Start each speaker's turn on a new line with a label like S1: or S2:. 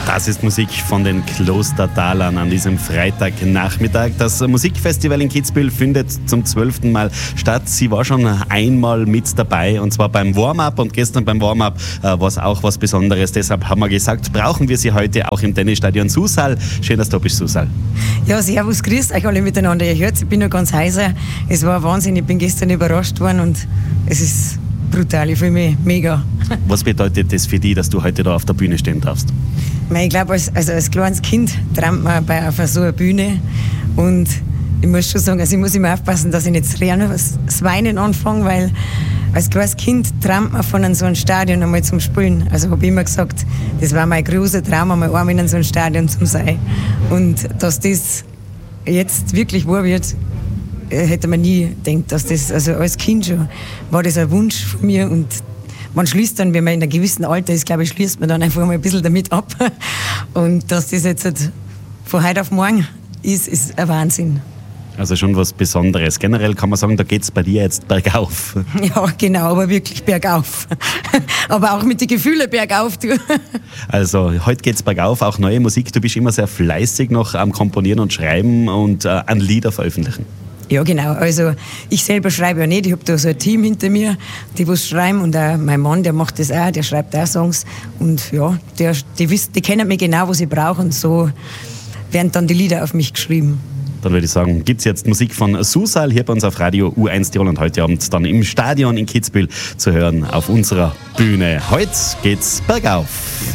S1: Das ist Musik von den Klostertalern an diesem Freitagnachmittag. Das Musikfestival in Kitzbühel findet zum 12. Mal statt. Sie war schon einmal mit dabei, und zwar beim Warm-Up, und gestern beim Warm-Up war es auch was Besonderes. Deshalb haben wir gesagt, brauchen wir sie heute auch im Tennisstadion Susal. Schön, dass du bist, Susal.
S2: Ja, servus, grüßt euch alle miteinander. Ihr hört, ich bin noch ganz heiser. Es war Wahnsinn, ich bin gestern überrascht worden und es ist brutal, ich fühle mich mega.
S1: Was bedeutet das für dich, dass du heute da auf der Bühne stehen darfst?
S2: Ich glaube, als kleines Kind träumt man auf so einer Bühne, und ich muss schon sagen, ich muss immer aufpassen, dass ich nicht das Weinen anfange, weil als kleines Kind träumt man von so einem Stadion einmal zum Spielen. Also habe ich immer gesagt, das war mein großer Traum, einmal in so einem Stadion zu sein. Und dass das jetzt wirklich wahr wird, hätte man nie gedacht, dass das, also als Kind schon, war das ein Wunsch von mir, und man schließt dann, wenn man in einem gewissen Alter ist, glaube ich, schließt man dann einfach mal ein bisschen damit ab. Und dass das jetzt halt von heute auf morgen ist ein Wahnsinn.
S1: Also schon was Besonderes. Generell kann man sagen, da geht es bei dir jetzt bergauf.
S2: Ja, genau, aber wirklich bergauf. Aber auch mit den Gefühlen bergauf. Du.
S1: Also heute geht es bergauf, auch neue Musik. Du bist immer sehr fleißig noch am Komponieren und Schreiben und an Lieder veröffentlichen.
S2: Ja, genau. Also ich selber schreibe ja nicht. Ich habe da so ein Team hinter mir, die was schreiben, und auch mein Mann, der macht das auch, der schreibt auch Songs. Und ja, die kennen mich genau, was ich brauche, und so werden dann die Lieder auf mich geschrieben.
S1: Dann würde ich sagen, gibt es jetzt Musik von Susal hier bei uns auf Radio U1 Tirol und heute Abend dann im Stadion in Kitzbühel zu hören auf unserer Bühne. Heute geht's bergauf.